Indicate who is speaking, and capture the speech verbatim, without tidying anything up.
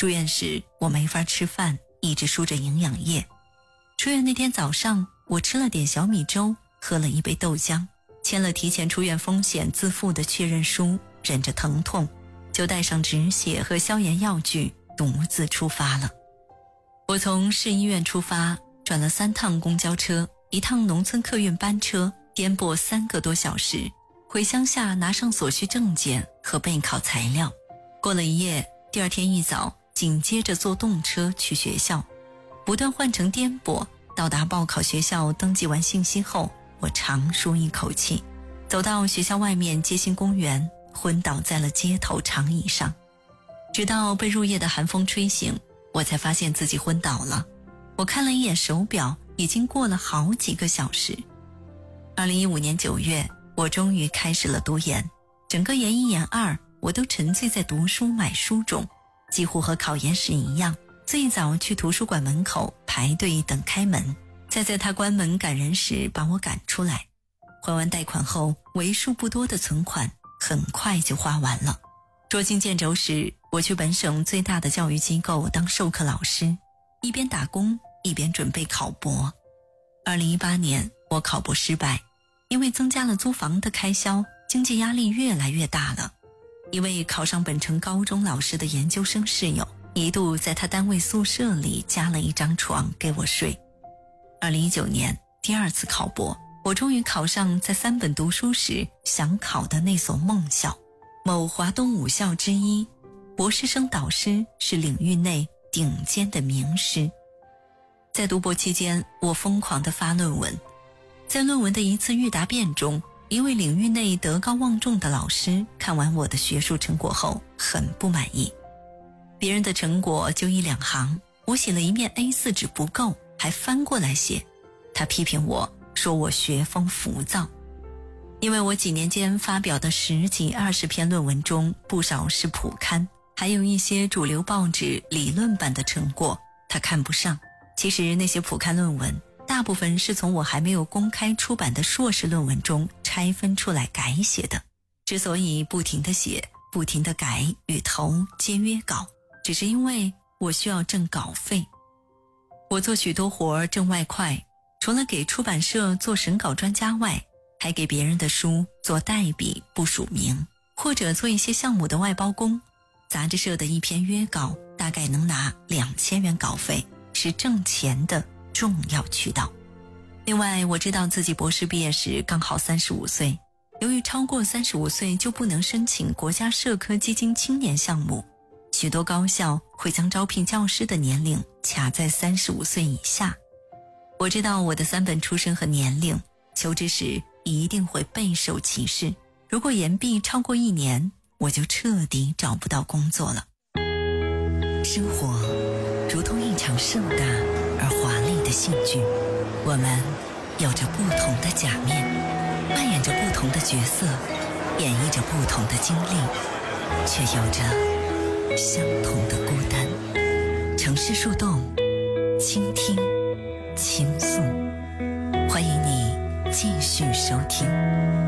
Speaker 1: 住院时我没法吃饭，一直输着营养液。出院那天早上，我吃了点小米粥，喝了一杯豆浆，签了提前出院风险自负的确认书，忍着疼痛就带上止血和消炎药具独自出发了。我从市医院出发，转了三趟公交车，一趟农村客运班车，颠簸三个多小时，回乡下拿上所需证件和备考材料。过了一夜，第二天一早紧接着坐动车去学校，不断换乘颠簸，到达报考学校登记完信息后，我长舒一口气，走到学校外面街心公园，昏倒在了街头长椅上。直到被入夜的寒风吹醒，我才发现自己昏倒了。我看了一眼手表，已经过了好几个小时。二零一五年九月，我终于开始了读研。整个研一研二，我都沉醉在读书买书中，几乎和考研时一样，最早去图书馆门口排队等开门，再在他关门赶人时把我赶出来。还完贷款后，为数不多的存款很快就花完了。捉襟见肘时，我去本省最大的教育机构当授课老师，一边打工一边准备考博。二零一八年我考博失败，因为增加了租房的开销，经济压力越来越大了。一位考上本城高中老师的研究生室友，一度在他单位宿舍里加了一张床给我睡。二零一九年第二次考博，我终于考上在三本读书时想考的那所梦校，某华东五校之一，博士生导师是领域内顶尖的名师。在读博期间，我疯狂地发论文。在论文的一次预答辩中，一位领域内德高望重的老师看完我的学术成果后很不满意。别人的成果就一两行，我写了一面 A 四 纸不够，还翻过来写。他批评我，说我学风浮躁。因为我几年间发表的十几二十篇论文中，不少是普刊，还有一些主流报纸理论版的成果，他看不上。其实那些普刊论文大部分是从我还没有公开出版的硕士论文中拆分出来改写的。之所以不停地写，不停地改与投皆约稿，只是因为我需要挣稿费。我做许多活挣外快，除了给出版社做审稿专家外，还给别人的书做代笔不署名，或者做一些项目的外包工。杂志社的一篇约稿大概能拿两千元稿费，是挣钱的重要渠道。另外，我知道自己博士毕业时刚好三十五岁，由于超过三十五岁就不能申请国家社科基金青年项目，许多高校会将招聘教师的年龄卡在三十五岁以下。我知道我的三本出身和年龄，求职时一定会备受歧视。如果延毕超过一年，我就彻底找不到工作了。生活如同一场盛大而华丽的戏剧，我们有着不同的假面，扮演着不同的角色，演绎着不同的经历，却有着相同的孤单。城市树洞，倾听，倾诉，欢迎你继续收听。